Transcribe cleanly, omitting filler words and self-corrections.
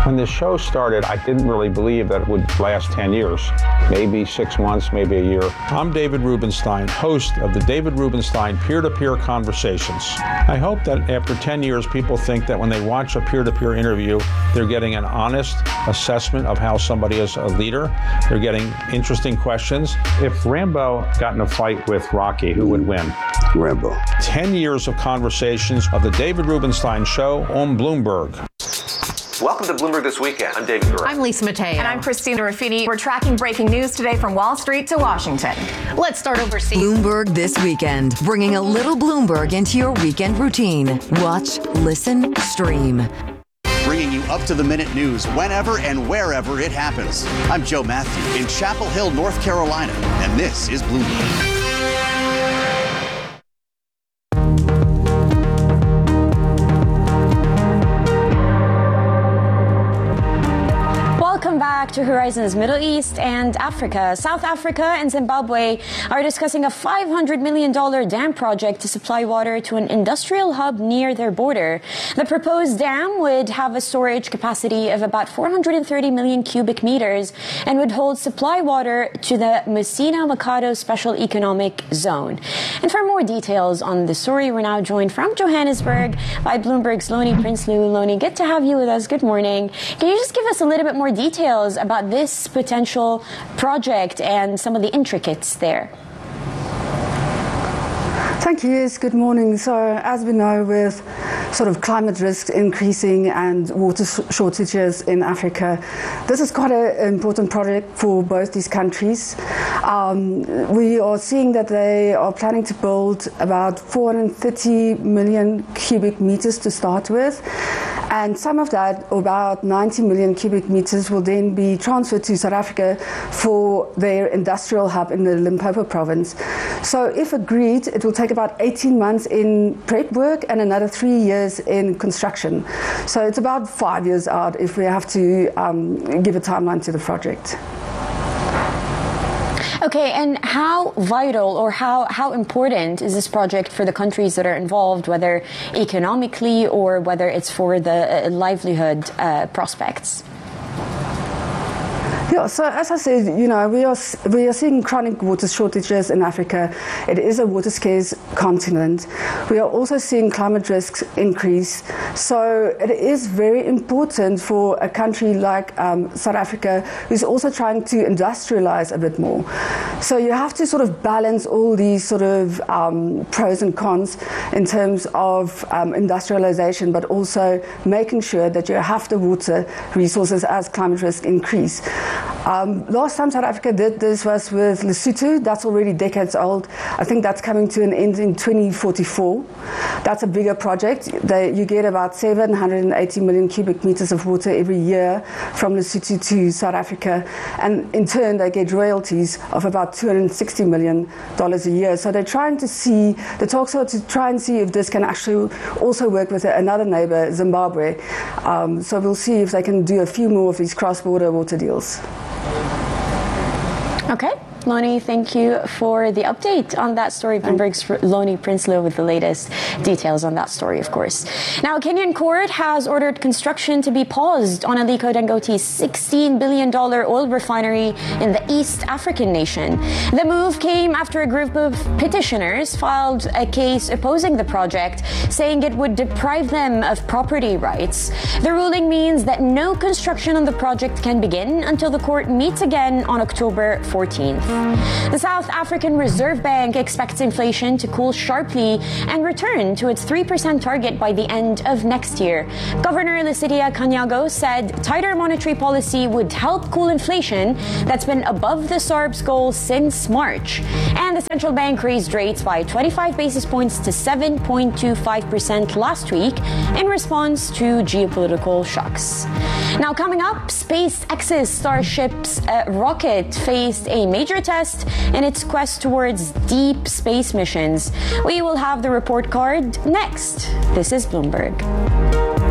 When this show started, I didn't really believe that it would last 10 years, maybe 6 months, maybe a year. I'm David Rubenstein, host of the David Rubenstein Peer-to-Peer Conversations. I hope that after 10 years, people think that when they watch a peer-to-peer interview, they're getting an honest assessment of how somebody is a leader. They're getting interesting questions. If Rambo got in a fight with Rocky, who would win? Rambo. 10 years of conversations of the David Rubenstein Show on Bloomberg. Welcome to Bloomberg This Weekend. I'm David Gura. I'm Lisa Mateo. And I'm Christina Ruffini. We're tracking breaking news today from Wall Street to Washington. Let's start overseas. Bloomberg This Weekend, bringing a little Bloomberg into your weekend routine. Watch, listen, stream. Bringing you up-to-the-minute news whenever and wherever it happens. I'm Joe Matthew in Chapel Hill, North Carolina, and this is Bloomberg. Welcome back to Horizons Middle East and Africa. South Africa and Zimbabwe are discussing a $500 million dam project to supply water to an industrial hub near their border. The proposed dam would have a storage capacity of about 430 million cubic meters and would hold supply water to the Musina-Makado Special Economic Zone. And for more details on the story, we're now joined from Johannesburg by Bloomberg's Lonnie Prinsloo. Lonnie, good to have you with us. Good morning. Can you just give us a little bit more details about this potential project and some of the intricacies there? Thank you. Yes, good morning. So as we know, with sort of climate risk increasing and water shortages in Africa, this is quite an important project for both these countries. We are seeing that they are planning to build about 430 million cubic meters to start with. And some of that, about 90 million cubic meters, will then be transferred to South Africa for their industrial hub in the Limpopo province. So if agreed, it will take about 18 months in prep work and another 3 years in construction. So it's about 5 years out if we have to give a timeline to the project. Okay, and how vital or how important is this project for the countries that are involved, whether economically or whether it's for the livelihood prospects? Yeah, so as I said, you know, we are seeing chronic water shortages in Africa. It is a water scarce continent. We are also seeing climate risks increase. So it is very important for a country like South Africa, who's also trying to industrialize a bit more. So you have to sort of balance all these sort of pros and cons in terms of industrialization, but also making sure that you have the water resources as climate risks increase. Last time South Africa did this was with Lesotho. That's already decades old. I think that's coming to an end in 2044. That's a bigger project. You get about 780 million cubic meters of water every year from Lesotho to South Africa. And in turn, they get royalties of about $260 million a year. So they're trying to see, the talks are to try and see if this can actually also work with another neighbor, Zimbabwe. So we'll see if they can do a few more of these cross-border water deals. Okay. Lonnie, thank you for the update on that story. Bloomberg's Lonnie Prinsloo with the latest details on that story, of course. Now, a Kenyan court has ordered construction to be paused on Aliko Dangote's $16 billion oil refinery in the East African nation. The move came after a group of petitioners filed a case opposing the project, saying it would deprive them of property rights. The ruling means that no construction on the project can begin until the court meets again on October 14th. The South African Reserve Bank expects inflation to cool sharply and return to its 3% target by the end of next year. Governor Lesidia Kanyago said tighter monetary policy would help cool inflation that's been above the SARB's goal since March. And the central bank raised rates by 25 basis points to 7.25% last week in response to geopolitical shocks. Now, coming up, SpaceX's Starship's rocket faced a major test in its quest towards deep space missions. We will have the report card next. This is Bloomberg.